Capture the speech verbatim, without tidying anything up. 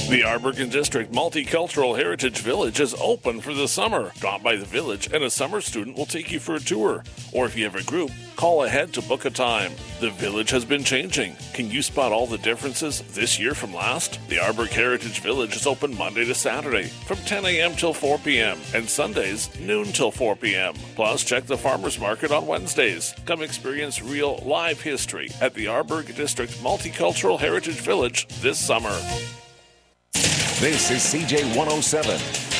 The Arborgen District Multicultural Heritage Village is open for the summer. Drop by the village and a summer student will take you for a tour. Or if you have a group, call ahead to book a time. The village has been changing. Can you spot all the differences this year from last? The Arborg Heritage Village is open Monday to Saturday from ten a.m. till four p.m. and Sundays noon till four p.m. Plus, check the farmers market on Wednesdays. Come experience real live history at the Arborg District Multicultural Heritage Village this summer. This is C J one oh seven.